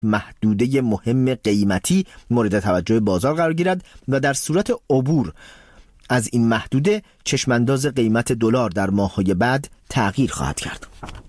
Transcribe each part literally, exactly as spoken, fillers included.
محدوده مهم قیمتی مورد توجه بازار قرار گیرد و در صورت عبور از این محدوده چشمانداز قیمت دلار در ماه‌های بعد تغییر خواهد کرد.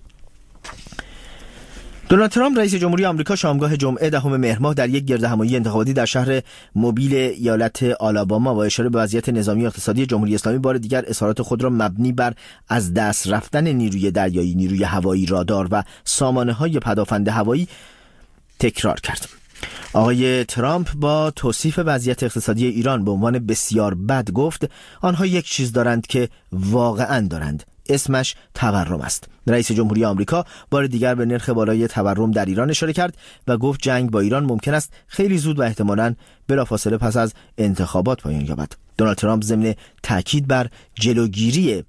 دونالد ترامپ رئیس جمهوری آمریکا شامگاه جمعه دهم مهر ماه در یک گردهمایی انتخاباتی در شهر موبیل ایالت آلاباما با اشاره به وضعیت نظامی و اقتصادی جمهوری اسلامی بار دیگر اظهارات خود را مبنی بر از دست رفتن نیروی دریایی، نیروی هوایی، رادار و سامانه‌های پدافند هوایی تکرار کرد. آقای ترامپ با توصیف وضعیت اقتصادی ایران به عنوان بسیار بد گفت آنها یک چیز دارند که واقعاً دارند، اسمش تورم است. رئیس جمهوری آمریکا بار دیگر به نرخ بالای تورم در ایران اشاره کرد و گفت جنگ با ایران ممکن است خیلی زود و احتمالاً بلافاصله پس از انتخابات پایان یابد. دونالد ترامپ ضمن تاکید بر جلوگیری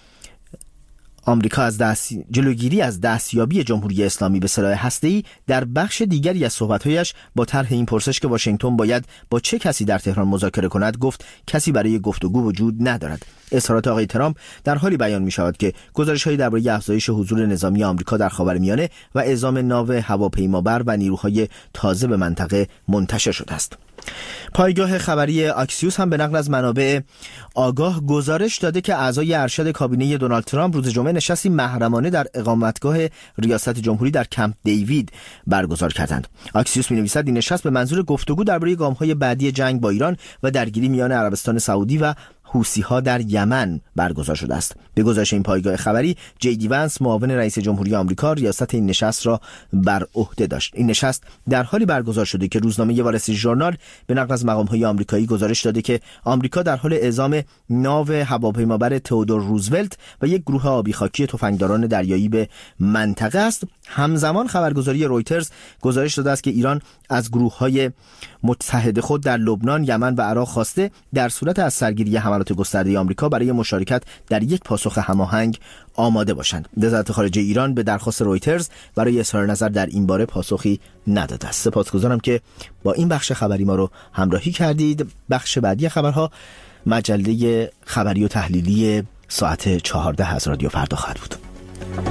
آمریکا از دست جلوگیری از دستیابی جمهوری اسلامی به سلاح هسته‌ای در بخش دیگری از صحبت‌هایش با طرح این پرسش که واشنگتن باید با چه کسی در تهران مذاکره کند گفت کسی برای گفتگو وجود ندارد. اظهارات آقای ترامپ در حالی بیان می‌شود که گزارش‌هایی درباره افزایش حضور نظامی آمریکا در خاورمیانه و اعزام ناو هواپیمابر و نیروهای تازه به منطقه منتشر شده است. پایگاه خبری آکسیوس هم به نقل از منابع آگاه گزارش داده که اعضای ارشد کابینه دونالد ترامپ روز جمعه نشستی محرمانه در اقامتگاه ریاست جمهوری در کمپ دیوید برگزار کردند. آکسیوس می‌نویسد این نشست به منظور گفتگو درباره گام‌های بعدی جنگ با ایران و درگیری میان عربستان سعودی و حوثی‌ها در یمن برگزار شده است. به گزارش این پایگاه خبری، جی دی ونس معاون رئیس جمهوری آمریکا ریاست این نشست را بر عهده داشت. این نشست در حالی برگزار شده که روزنامه وال استریت ژورنال به نقل از مقام‌های آمریکایی گزارش داده که آمریکا در حال اعزام ناو هواپیمابر تئودور روزولت و یک گروه آبی خاکی تفنگداران دریایی به منطقه است. همزمان خبرگزاری رویترز گزارش داده است که ایران از گروه‌های متحد خود در لبنان، یمن و عراق خواسته در صورت از سرگیری حملات گسترده آمریکا برای مشارکت در یک پاسخ هماهنگ آماده باشند. وزارت خارجه ایران به درخواست رویترز برای اظهار نظر در این باره پاسخی نداده است. سپاسگزارم که با این بخش خبری ما رو همراهی کردید. بخش بعدی خبرها مجله خبری و تحلیلی ساعت چهارده از رادیو فردا خواهد بود.